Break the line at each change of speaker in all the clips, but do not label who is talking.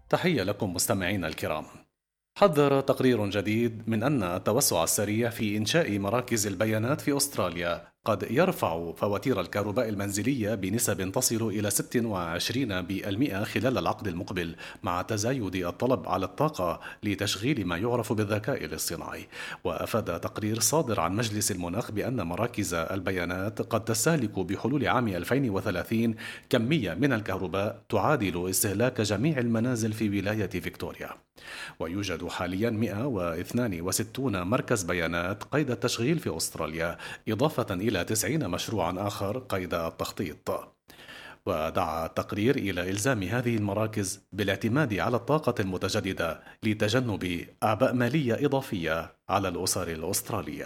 تحية لكم مستمعينا الكرام. حذر تقرير جديد من أن التوسع السريع في إنشاء مراكز البيانات في أستراليا قد يرفع فواتير الكهرباء المنزلية بنسب تصل إلى 26% خلال العقد المقبل، مع تزايد الطلب على الطاقة لتشغيل ما يعرف بالذكاء الاصطناعي. وأفاد تقرير صادر عن مجلس المناخ بأن مراكز البيانات قد تستهلك بحلول عام 2030 كمية من الكهرباء تعادل استهلاك جميع المنازل في ولاية فيكتوريا. ويوجد حاليا 162 مركز بيانات قيد التشغيل في أستراليا، إضافة إلى 90 مشروعا آخر قيد التخطيط. ودعا التقرير إلى إلزام هذه المراكز بالاعتماد على الطاقة المتجددة لتجنب أعباء مالية إضافية على الأسر الأسترالية.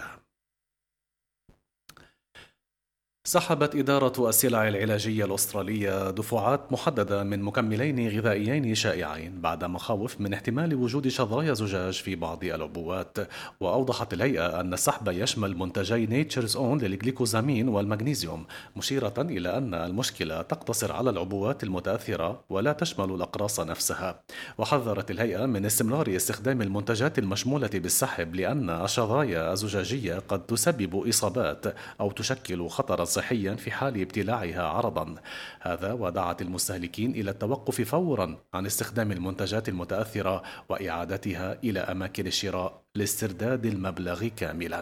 سحبت إدارة السلع العلاجية الأسترالية دفعات محددة من مكملين غذائيين شائعين بعد مخاوف من احتمال وجود شظايا زجاج في بعض العبوات. وأوضحت الهيئة أن السحب يشمل منتجي نيتشرز أون للجليكوزامين والمغنيسيوم، مشيرة إلى أن المشكلة تقتصر على العبوات المتأثرة ولا تشمل الأقراص نفسها. وحذرت الهيئة من استمرار استخدام المنتجات المشمولة بالسحب، لأن الشظايا الزجاجية قد تسبب إصابات أو تشكل خطرا صحيا في حال ابتلاعها عرضا. هذا ودعت المستهلكين إلى التوقف فورا عن استخدام المنتجات المتأثرة وإعادتها إلى أماكن الشراء لاسترداد المبلغ كاملا.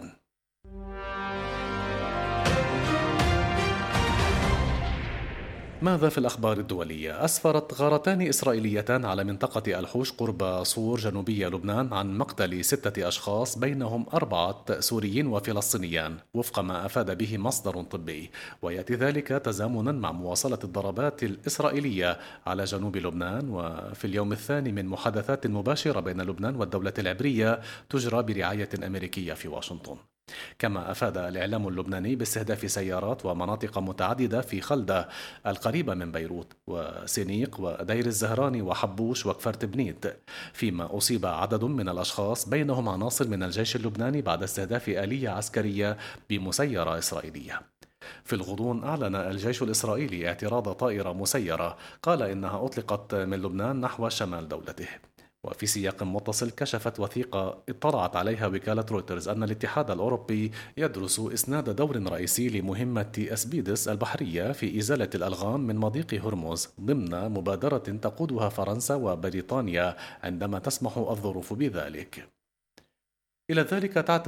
ماذا في الأخبار الدولية؟ أسفرت غارتان إسرائيليتان على منطقة الحوش قرب صور جنوبي لبنان عن مقتل 6 أشخاص، بينهم 4 سوريين وفلسطينيان، وفق ما أفاد به مصدر طبي. ويأتي ذلك تزامنا مع مواصلة الضربات الإسرائيلية على جنوب لبنان، وفي اليوم الثاني من محادثات مباشرة بين لبنان والدولة العبرية تجرى برعاية أمريكية في واشنطن. كما أفاد الإعلام اللبناني باستهداف سيارات ومناطق متعددة في خلدة القريبة من بيروت وسينيق ودير الزهراني وحبوش وكفر بنيت، فيما أصيب عدد من الأشخاص بينهم عناصر من الجيش اللبناني بعد استهداف آلية عسكرية بمسيرة إسرائيلية. في الغضون أعلن الجيش الإسرائيلي اعتراض طائرة مسيرة قال إنها أطلقت من لبنان نحو شمال دولته. وفي سياق متصل، كشفت وثيقة اطلعت عليها وكالة رويترز أن الاتحاد الأوروبي يدرس إسناد دور رئيسي لمهمة أسبيدس البحرية في إزالة الألغام من مضيق هرمز ضمن مبادرة تقودها فرنسا وبريطانيا عندما تسمح الظروف بذلك. إلى ذلك